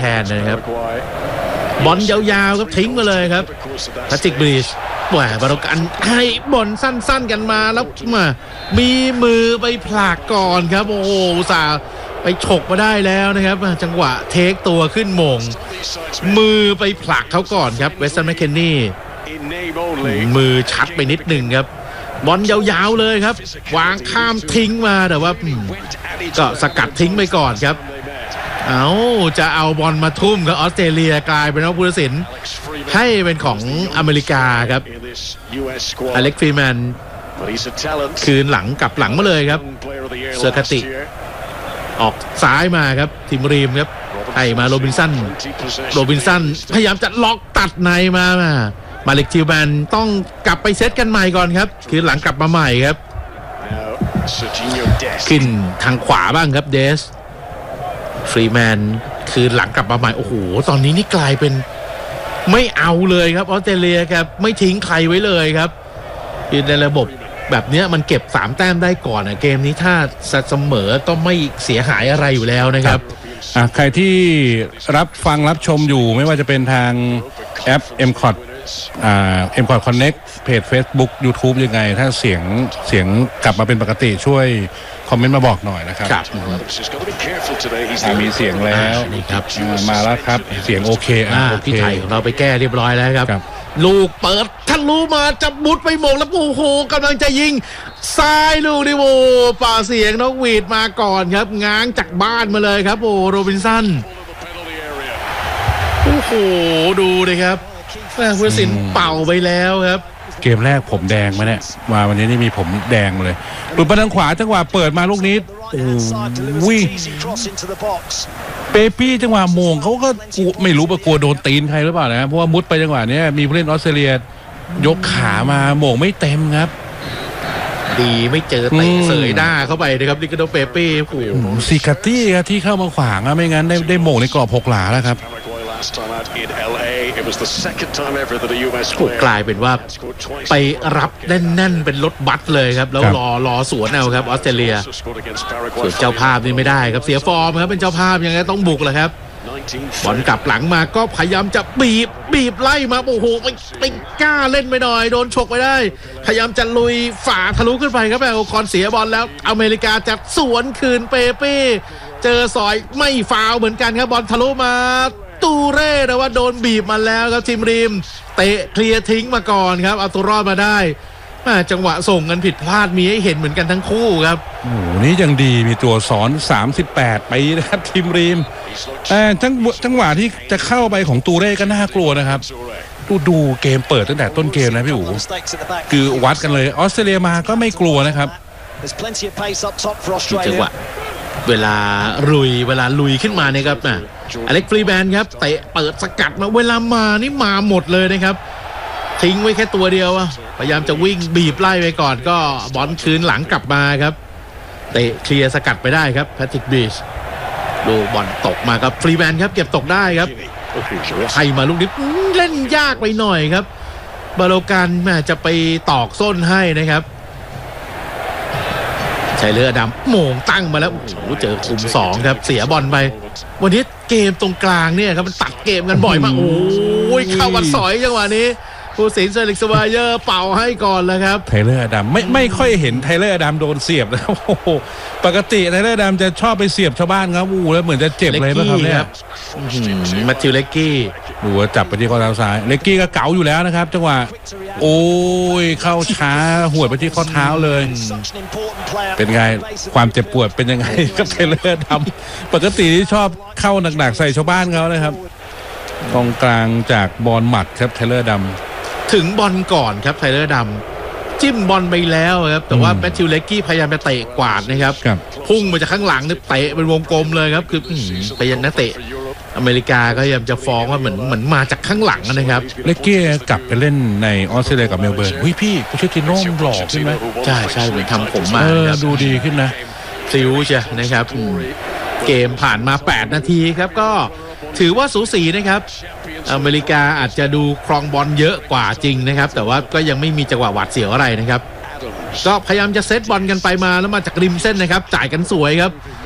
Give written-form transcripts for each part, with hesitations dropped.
นนะครับบอลยาวๆครับทิ้งมาเลยครับแพทริกบรีชแหวบอลกันให้บอลสั้นๆกันมาแล้วมามีมือไปผลักก่อนครับโอ้โหอุตส่าห์ไปฉกมาได้แล้วนะครับจังหวะเทคตัวขึ้นมงมือไปผลักเขาก่อนครับเวสตันแมคเคนนี่มือชัดไปนิดหนึ่งครับบอลยาวๆเลยครับวางข้ามทิ้งมาแต่ว่าก็สกัดทิ้งไปก่อนครับจะเอาบอลมาทุ่มกับออสเตรเลียกลายเป็นว่าผู้ตัดสินให้เป็นของอเมริกาครับอเล็กซ์ฟรีแมนคืนหลังกลับหลังมาเลยครับเซอร์คาติออกซ้ายมาครับทีมรีมครับให้มาโรบินสันพยายามจะล็อกตัดในมาเล็กทิวแมนต้องกลับไปเซตกันใหม่ก่อนครับคืนหลังกลับมาใหม่ครับขึ้นทางขวาบ้างครับเดสฟรีแมนคืนหลังกลับมาใหม่โอ้โหตอนนี้นี่กลายเป็นไม่เอาเลยครับออสเตรเลียครับไม่ทิ้งใครไว้เลยครับคือในระบบแบบนี้มันเก็บ3แต้มได้ก่อนเกมนี้ถ้าเสมอก็ไม่เสียหายอะไรอยู่แล้วนะครับใครที่รับฟังรับชมอยู่ไม่ว่าจะเป็นทางแอป MCOT MCOT Connect เพจ Facebook YouTube ยังไงถ้าเสียงกลับมาเป็นปกติช่วยคอมเมนต์มาบอกหน่อยนะครับมีเสียงแล้วมาแล้วครับเสียงโอเคพี่ไทยของเราไปแก้เรียบร้อยแล้วครับลูกเปิดทะลุมาจะมุดไปมงแล้วโอ้โหกำลังจะยิงซ้ายลูกดิโวป่าเสียงนกหวีดมาก่อนครับง้างจากบ้านมาเลยครับโอ้โรบินสันโอ้โหดูเลยครับผู้ตัดสินเป่าไปแล้วครับเกมแรกผมแดงมาเนี่ยมาวันนี้นี่มีผมแดงมาเลยหลุดไปทางขวาจังหวะเปิดมาลูกนี้เปปี้จังหวะโมงเขาก็ไม่รู้ว่ากลัวโดนตีนใครหรือเปล่านะเพราะว่ามุดไปจังหวะนี้มีผู้เล่นออสเตรเลียยกขามาโมงไม่เต็มครับดีไม่เจอเตะเสยหน้าเข้าไปนะครับลิกาโดเปเป้โอ้โหซิกาตี้ที่เข้ามาขวางไม่งั้นได้โมงในกรอบ6 หลาแล้วครับกลายเป็นว่าไปรับแน่นๆเป็นรถบัสเลยครับแล้วรอสวนเอาครับออสเตรเลียส่วนเจ้าภาพนี่ไม่ได้ครับเสียฟอร์มครับเป็นเจ้าภาพยังไงต้องบุกแหละครับบอลกลับหลังมาก็พยายามจะบีบไล่มาโอ้โหไปกล้าเล่นไปหน่อยโดนฉกไปได้พยายามจะลุยฝ่าทะลุขึ้นไปครับแต่โอคอนเสียบอลแล้วอเมริกาจะสวนคืนเปเป้เจอสอยไม่ฟาวเหมือนกันครับบอลทะลุมาตูเร่แต่ว่าโดนบีบมาแล้วครับทีมริมเตะเคลียร์ทิ้งมาก่อนครับเอาตัวรอดมาได้จังหวะส่งกันผิดพลาดมีให้เห็นเหมือนกันทั้งคู่ครับโอ้โหนี่ยังดีมีตัวสอน38ปีนะครับทีมริมจังหวะที่จะเข้าไปของตูเร่ก็น่ากลัวนะครับดูเกมเปิดตั้งแต่ต้นเกมนะพี่อู๋คือวัดกันเลยออสเตรเลียมาก็ไม่กลัวนะครับจังหวะเวลาลุยขึ้นมาเนี่ยครับอเล็กซ์ฟรีแมนครับเตะเปิดสกัดมาเวลามานี่มาหมดเลยนะครับทิ้งไว้แค่ตัวเดียวพยายามจะวิ่งบีบไล่ไปก่อนก็บอลคืนหลังกลับมาครับเตะเคลียร์สกัดไปได้ครับแพทริกบรีชดูบอลตกมาครับฟรีแมนครับเก็บตกได้ครับให้มาลูกนี้เล่นยากไปหน่อยครับบาโลกันจะไปตอกส้นให้นะครับใช้เรือดำโมงตั้งมาแล้วโอ้โหเจอคุม2ครับเสียบอลไปวันนี้เกมตรงกลางเนี่ยครับมันตัดเกมกันบ่อยมากโอ้ยเข้าวัดสอยจังหวะนี้ผู้สินเซอร์ลิกสวายเยอร์เป่าให้ก่อนแล้วครับไทเลอร์อดัมไม่ค่อยเห็นไทเลอร์อดัมโดนเสียบนะครับโอ้โหปกติไทเลอร์อดัมจะชอบไปเสียบชาวบ้านครับแล้วเหมือนจะเจ็บเลยนะครับเนี่ยแมทธิวเล็กกี้ดูว่าจับไปที่ข้อเท้าซ้ายเล็กกี้ก็เก๋าอยู่แล้วนะครับจังหวะโอ้ยเข้าช้าหัวไปที่ข้อเท้าเลยเป็นไงความเจ็บปวดเป็นยังไงกับไทเลอร์อดัมปกติที่ชอบเข้าหนักๆใส่ชาวบ้านเขานะครับกองกลางจากบอลหมัดครับไทเลอร์อดัมถึงบอลก่อนครับไทเลอร์ดำจิ้มบอลไปแล้วครับแต่ว่าแมทธิวเล็กกี้พยายามจะเตะกวาดนะครับพุ่งมาจากข้างหลังเนี่ยเตะเป็นวงกลมเลยครับคือไปยันนักเตะอเมริกาก็พยายามจะฟ้องว่าเหมือนมาจากข้างหลังนะครับเล็กกี้กลับไปเล่นในออสเตรเลียกับเมลเบิร์นพี่ผู้ช่วยทีโน่หล่อขึ้นไหมใช่เหมือนทำผมมาดูดีขึ้นนะซิวใช่นะครับเกมผ่านมา8นาทีครับก็ถือว่าสูสีนะครับอเมริกาอาจจะดูครองบอลเยอะกว่าจริงนะครับแต่ว่าก็ยังไม่มีจังหวะหวาดเสียวอะไรนะครับก็พยายามจะเซตบอลกันไปมาแล้วมาจากริมเส้นนะครับจ่ายกันสวยครับ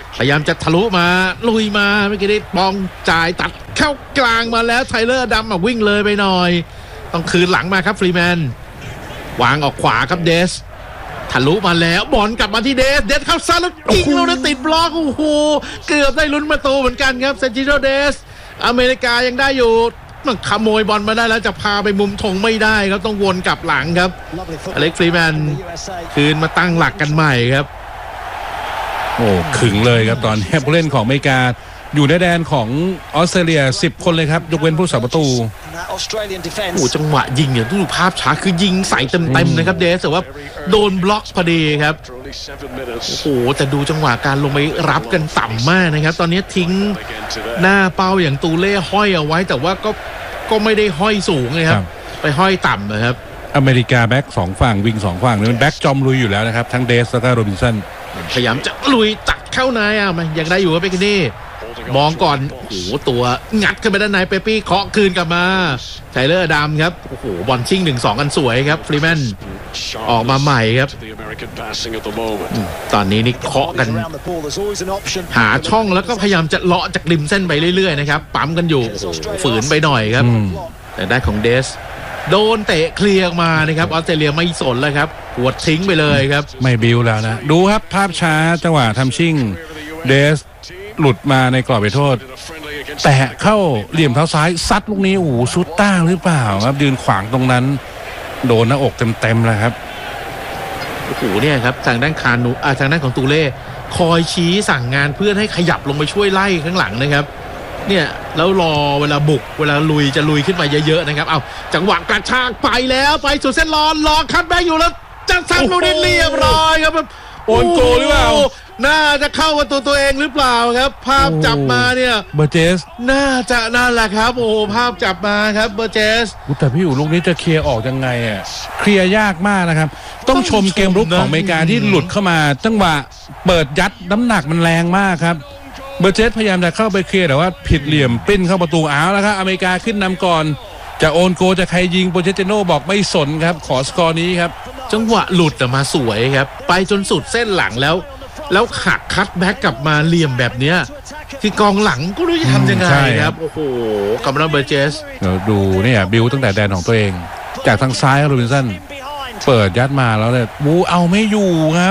พยายามจะทะลุมาลุยมาเมื่อกี้ได้ปองจ่ายตัดเข้ากลางมาแล้วไทเลอร์ดัมวิ่งเลยไปหน่อยต้องคืนหลังมาครับฟรีแมนวางออกขวาครับเดสทะลุมาแล้วบอลกลับมาที่เดสเข้าซ้ายแล้วยิงลูกนั้นติดบล็อกโอ้โหเกือบได้ลุ้นประตูเหมือนกันครับเซนจิโรเดสอเมริกายังได้อยู่ขโมยบอลมาได้แล้วจะพาไปมุมธงไม่ได้ครับต้องวนกลับหลังครับอเล็กซ์ฟรีแมนคืนมาตั้งหลักกันใหม่ครับโอ้ขึงเลยครับตอนนี้ผู้เล่นของอเมริกาอยู่ในแดนของออสเตรเลีย10 คนเลยครับยกเว้นผู้รักษาประตูโอ้จังหวะยิงเนี่ยดูภาพช้าคือยิงใส่เต็มๆนะครับเดสแต่ว่าโดนบล็อกพอดีครับโอ้โหแต่ดูจังหวะการลงไปรับกันต่ำมากนะครับตอนนี้ทิ้งหน้าเป้าอย่างตูเล่ห้อยเอาไว้แต่ว่าก็ไม่ได้ห้อยสูงเลยครับไปห้อยต่ำนะครับอเมริกาแบ็ก2 ฝั่งวิง2 ฝั่งนี่มันแบ็กจอมลุยอยู่แล้วนะครับทั้งเดสและก็โรบินสันพยายามจะลุยตัดเข้าในมันยังได้อยู่ครับเบคกินี่มองก่อนโอ้โหตัวงัดขึ้นไปด้านในเปปี้เคาะคืนกลับมาไทเลอร์ดัมครับโอ้โหบอลชิง 1-2 กันสวยครับฟรีแมนออกมาใหม่ครับตอนนี้นี่เคาะกันหาช่องแล้วก็พยายามจะเลาะจากริมเส้นไปเรื่อยๆนะครับปั๊มกันอยู่ฝืนไปหน่อยครับแต่ได้ของเดสโดนเตะเคลียร์มานะครับออสเตรเลียไม่สนแล้วครับกวดทิ้งไปเลยครับไม่บิวแล้วนะดูครับภาพช้าจังหวะทำชิ่งเดสหลุดมาในกรอบไปโทษแตะเข้าเหลี่ยมเท้าซ้ายซัดลูกนี้โอ้โหซุดต้างหรือเปล่าครับยืนขวางตรงนั้นโดนหน้าอกเต็มๆเลยครับโอ้โหเนี่ยครับทางด้านคานูทางด้านของตูเล่คอยชี้สั่งงานเพื่อนให้ขยับลงไปช่วยไล่ข้างหลังนะครับเนี่ยแล้วรอเวลาบุกเวลาลุยจะลุยขึ้นมาเยอะๆนะครับเอาจังหวะกระชากไปแล้วไปสู่เส้นรอคัดแบ็กอยู่แล้วจะสั่งลูกนี้เรียบร้อยครับโอนโกหรือเปล่าน่าจะเข้าประตูตัวเองหรือเปล่าครับภาพจับมาเนี่ยเบอร์เจสน่าจะนั่นแหละครับโอ้ภาพจับมาครับเบอร์เจสแต่พี่อยู่ลูกนี้จะเคลียร์ออกยังไงอ่ะเคลียร์ยากมากนะครับต้องชมเกมรุกของอเมริกาที่หลุดเข้ามาจังหวะเปิดยัดน้ำหนักมันแรงมากครับเบอร์เจสพยายามจะเข้าไปเคลียร์แต่ว่าผิดเหลี่ยมปิ้นเข้าประตูเอาแล้วครับอเมริกาขึ้นนำก่อนจะโอนโกจะใครยิงโปเชติโน่บอกไม่สนครับขอสกอร์นี้ครับจังหวะหลุดมาสวยครับไปจนสุดเส้นหลังแล้วหักคัตแบ็กกลับมาเหลี่ยมแบบเนี้ยที่กองหลังก็รู้จะทำยังไงครับโอ้โหกัมราเบอร์เจสเราดูเนี่ยบิวตั้งแต่แดนของตัวเองจากทางซ้ายโรบินสันเปิดยัดมาแล้วเนี่ยบูเอาไม่อยู่ครับ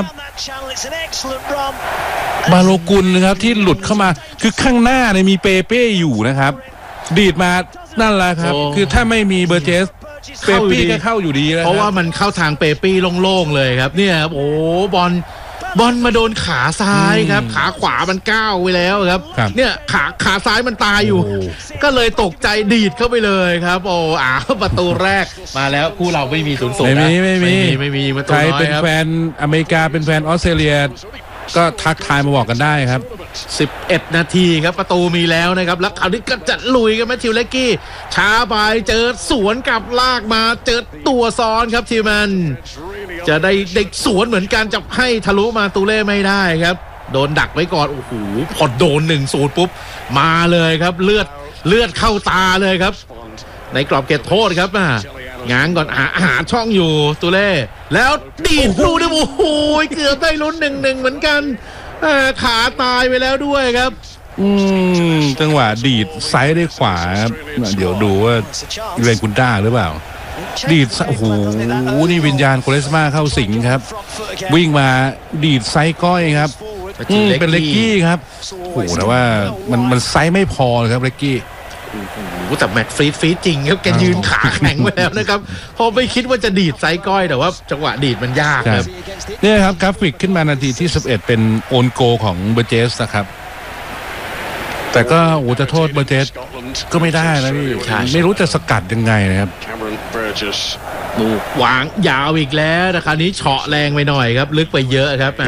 บาโลกุลนะครับที่หลุดเข้ามาคือข้างหน้าเนี่ยมีเปเป้อยู่นะครับดีดมานั่นแหละครับคือถ้าไม่มีเบอร์เจสเปปี้ก็เข้าอยู่ดีแล้วเพราะว่ามันเข้าทางเปปี้โล่งๆเลยครับเนี่ยโอ้บอลมาโดนขาซ้ายครับขาขวามันก้าวไปแล้วครับเนี่ยขาซ้ายมันตายอยู่ก็เลยตกใจดีดเข้าไปเลยครับโอ้ประตูแรกมาแล้วคู่เราไม่มี0-0นะไม่มีใครเป็นแฟนอเมริกาเป็นแฟนออสเตรเลียก็ทักทายมาบอกกันได้ครับ 11 นาทีครับประตูมีแล้วนะครับแล้วคราวนี้ก็จะลุยกันแมทธิว เลกกี้ช้าไปเจอสวนกับลากมาเจอตัวซ้อนครับทีมันจะได้เด็กสวนเหมือนกันจะให้ทะลุมาตูเล่ไม่ได้ครับโดนดักไว้ก่อนโอ้โหพอโดน1-0ปุ๊บมาเลยครับเลือดเข้าตาเลยครับในกรอบเขตโทษครับง้างก่อนหาช่องอยู่ตูเล่แล้วดีดลูกนี่โอ้โหเกือบได้ลุ้น1-1เหมือนกันขาตายไปแล้วด้วยครับจังหวะดีดไซด์ด้วยขวาครับเดี๋ยวดูว่าเรนกุนด้าหรือเปล่าดีดโอ้โหนี่วิญญาณโคเลสมาเข้าสิงครับวิ่งมาดีดไซด์ก้อยครับเป็นเลกกี้ครับโอ้โหแต่ว่ามันไซด์ไม่พอเลยครับเลกกี้แต่แมตช์ฟรีจริงครับแกยืนขาแข็งไว้แล้วนะครับพอไม่คิดว่าจะดีดไซด์ก้อยแต่ว่าจังหวะดีดมันยากครับนี่ครับกราฟิกขึ้นมานาทีที่11เป็นโอนโกของเบอร์เจสนะครับแต่ก็จะโทษเบอร์เจสก็ไม่ได้นะพี่ไม่รู้จะสกัดยังไงนะครับลูกวางยาวอีกแล้วแต่คราวนี้เฉาะแรงไปหน่อยครับลึกไปเยอะครับ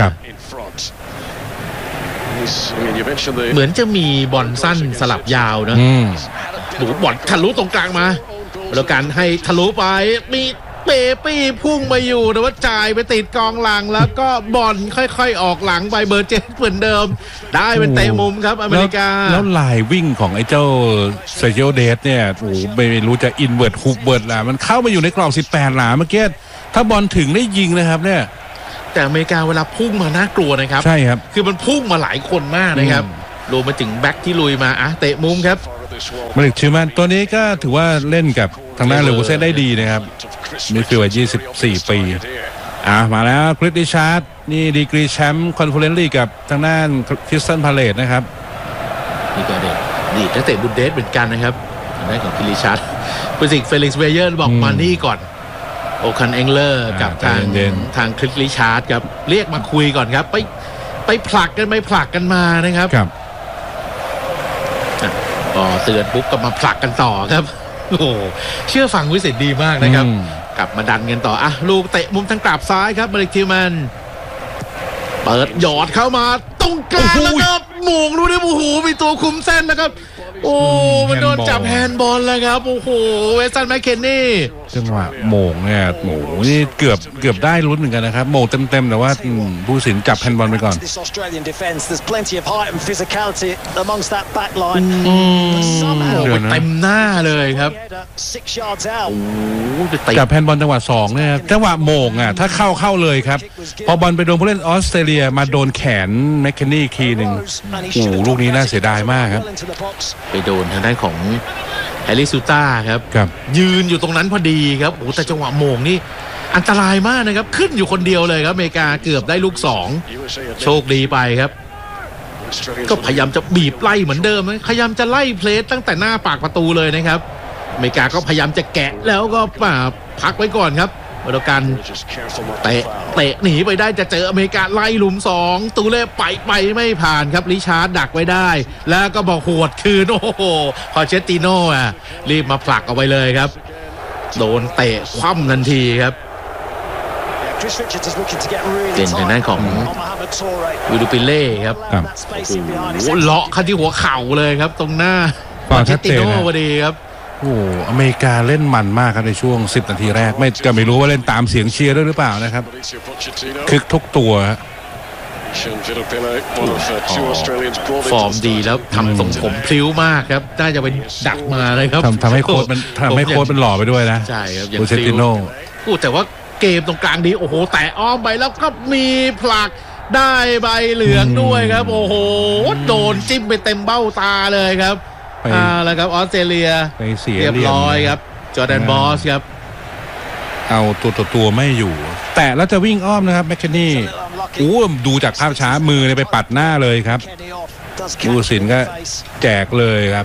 เหมือนจะมีบอลสั้นสลับยาวนะดูบอลทะลุตรงกลางมาแล้วกันให้ทะลุไปมีเปปี้พุ่งมาอยู่แต่ว่าจ่ายไปติดกองหลังแล้วก็บอลค่อยๆออกหลังไปเบอร์เจสเหมือนเดิมได้เป็นเตะมุมครับอเมริกาแล้วลายวิ่งของไอ้เจ้าเซจิโอเดสเนี่ยโอ้ไม่รู้จะอินเวิร์ดฮุกเวิร์ดล่ะมันเข้ามาอยู่ในกรอบ18หลาเมื่อกี้ถ้าบอลถึงได้ยิงนะครับเนี่ยแต่อเมริกาเวลาพุ่งมาน่ากลัวนะครับใช่ครับคือมันพุ่งมาหลายคนมากนะครับรวมมาถึงแบ็คที่ลุยมาเตะมุมครับมาลิกชิลแมนตัวนี้ก็ถือว่าเล่นกับทางด้านเลเวอร์เซนได้ดีนะครับมิดฟิลด์24 ปีมาแล้วคริส ริชาร์ดนี่ดีกรีแชมป์คอนเฟอเรนซ์ลีกกับทางด้านคริสตันพาเลตนะครับนี่ก็ดีนักเตะบุนเดสเหมือนกันนะครับทางด้านของคริส ริชาร์ดฟิสิกเฟลิกซ์เวเยอร์บอกมานี่ก่อนโอคันเอ็งเลอร์กับทางคริส ริชาร์ดครับเรียกมาคุยก่อนครับไปผลักกันมานะครับเตือนปุ๊บก็มาผลักกันต่อครับโอ้เชื่อฟังวิเศษดีมากนะครับกลับมาดันกันต่อลูกเตะมุมทางกราบซ้ายครับมาลิกทิวแมนเปิดหยอดเข้ามาตรงกลางแล้วครับหม่งดูดิโอ้โหมีตัวคุมเส้นนะครับโอ้มันโดนจับแฮนด์บอลแล้วครับโอ้โหเวสตันแมคเคนนี่จังหวะโหม่งเนี่ยโหนี่เกือบได้ลุ้นเหมือนกันนะครับโหม่งเต็มแต่ว่าผู้ตัดสินจับแฮนด์บอลไปก่อนเต็มหน้าเลยครับจับแฮนด์บอลจังหวะ2เนี่ยจังหวะโหม่งถ้าเข้าเลยครับพอบอลไปโดนผู้เล่นออสเตรเลียมาโดนแขนแมคเคนนี่อีกทีนึงโอ้ลูกนี้น่าเสียดายมากครับไปโดนทางด้านของแฮร์รี่ซูต้าครับยืนอยู่ตรงนั้นพอดีครับโอ้แต่จังหวะโมงนี่อันตรายมากนะครับขึ้นอยู่คนเดียวเลยครับอเมริกาเกือบได้ลูก2โชคดีไปครับก็พยายามจะบีบไล่เหมือนเดิมพยายามจะไล่เพลสตั้งแต่หน้าปากประตูเลยนะครับอเมริกาก็พยายามจะแกะแล้วก็พักไว้ก่อนครับมาดูกันเตะหนีไปได้จะเจออเมริกาไล่หลุม2ตูเล่ไปไม่ผ่านครับริชาร์ดดักไว้ได้แล้วก็บอกหวดคืนโอ้โหพอเชตติโน่รีบมาผลักเอาไว้เลยครับโดนเตะคว่ำทันทีครับเป็นทางด้านของวิดูปิเล่ครับโอ้เลาะเข้าที่หัวเข่าเลยครับตรงหน้าเชตติโน่พอดีครับโอ้อเมริกาเล่นมันมากครับในช่วง10 นาทีแรกไม่รู้ว่าเล่นตามเสียงเชียร์ด้วยหรือเปล่านะครับคึกทุกตัวฟอร์มดีแล้วทำทรงผมพลิ้วมากครับน่าจะเป็นดักมาเลยครับทำให้โค้ชมันหล่อไปด้วยนะใช่ครับอย่างเซติโน่แต่ว่าเกมตรงกลางดีโอ้โหแต่อ้อมไปแล้วก็มีผลักได้ใบเหลืองด้วยครับโอ้โหโดนจิ้มไปเต็มเบ้าตาเลยครับแล้วครับออสเตรเลียเรียบร้อยครับจอร์แดนบอสครับเอาตัวไม่อยู่แต่แล้วจะวิ่งอ้อมนะครับแมคเคนนี่ดูจากภาพช้ามือไปปัดหน้าเลยครับผู้ตัดสินก็แจกเลยครับ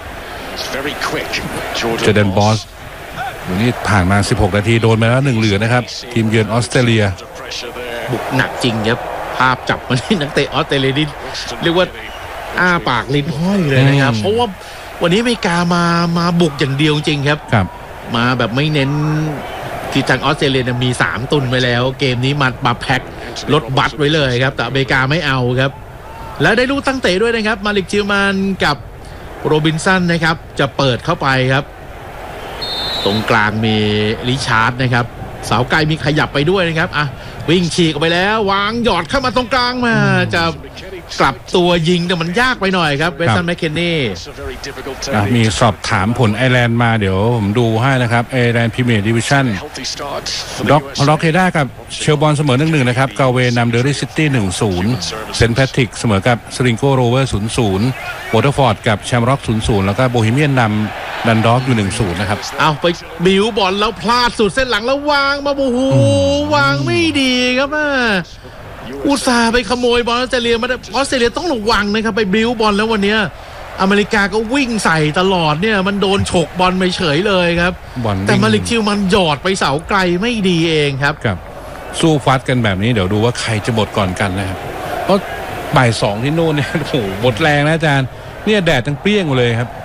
จอร์แดนบอสวันนี้ผ่านมา16 นาทีโดนไปแล้ว1 เหลืองนะครับทีมเยือนออสเตรเลียบุกหนักจริงครับภาพจับมาที่นักเตะออสเตรเลียนี่เรียกว่าปากลิ้นห้อยเลยนะครับเพราะว่าวันนี้อเมริกามาบุกอย่างเดียวจริงครับมาแบบไม่เน้นที่ทางออสเตรเลียมี3 ตุนไปแล้วเกมนี้มาแพ็คลดบัตรไว้เลยครับแต่อเมริกาไม่เอาครับและได้ลูกตั้งเตะด้วยนะครับมาลิกชิลแมนกับโรบินสันนะครับจะเปิดเข้าไปครับตรงกลางมีริชาร์ดนะครับเสาไกลมีขยับไปด้วยนะครับวิ่งฉีกออกไปแล้ววางหยอดเข้ามาตรงกลางมาจะกลับตัวยิงแต่มันยากไปหน่อยครับเวสตันแมคเคนนี่มีสอบถามผลไอร์แลนด์มาเดี๋ยวผมดูให้นะครับไอร์แลนด์พรีเมียร์ดิวิชั่นล็อกเคด้ากับเชลบอลเสมอ 1-1 นะครับกาเวนำเดอร์รี่ซิตี้ 1-0 เซนต์แพทริกเสมอกับสลิงโกโรเวอร์ 0-0 วอเตอร์ฟอร์ดกับแชมร็อก 0-0 แล้วก็โบฮีเมียนนำดันด็อกอยู่ 1-0 นะครับเอาไปบิวบอลแล้วพลาดสุดเส้นหลังแล้ววางมาโอ้โหวางไม่ดีครับอุตส่าห์ไปขโมยบอลออสเตรเลียมาออสเตรเลียต้องระวังนะครับไปบิวบอลแล้ววันนี้อเมริกาก็วิ่งใส่ตลอดเนี่ยมันโดนฉกบอลไปเฉยเลยครับแต่มาลิกชิลมันหยอดไปเสาไกลไม่ดีเองครับสู้ฟัดกันแบบนี้เดี๋ยวดูว่าใครจะหมดก่อนกันนะครับเพราะบ่าย 2ที่โน่นเนี่ยโอ้โหหมดแรงนะอาจารย์เนี่ยแดดตั้งเปรี้ยงเลยครับ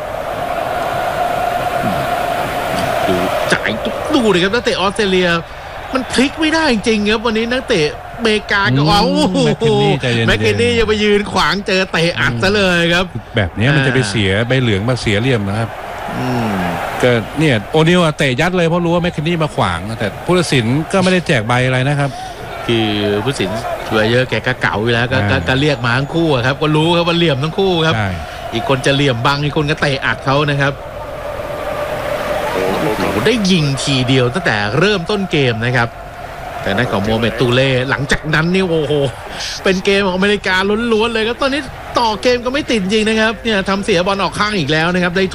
ดูจ่ายดูเลยครับนักเตะออสเตรเลียมันพลิกไม่ได้จริงครับวันนี้นักเตะอเมริกาก็เอาแมคเคนนี่จะไปยืนขวางเจอเตะอัดซะเลยครับแบบนี้มันจะไปเสียใบเหลืองมาเสียเหลี่ยมนะครับก็เนี่ยโอนิลเตะยัดเลยเพราะรู้ว่าแมคเคนนี่มาขวางแต่ผู้ตัดสินก็ไม่ได้แจกใบอะไรนะครับคือผู้ตัดสินช่วยเยอะแกก็เก่าอยู่แล้วก็เรียกมาทั้งคู่ครับก็รู้ครับว่าเหลี่ยมทั้งคู่ครับอีกคนจะเหลี่ยมบังอีกคนก็เตะอัดเขานะครับได้ยิงทีเดียวตั้งแต่เริ่มต้นเกมนะครับแต่นั่นของโมเมดตูเล่หลังจากนั้นนี่โอ้โหเป็นเกมของอเมริกาล้วนๆเลยครับตอนนี้ต่อเกมก็ไม่ติดจริงนะครับเนี่ยทำเสียบอลออกข้างอีกแล้วนะครับได้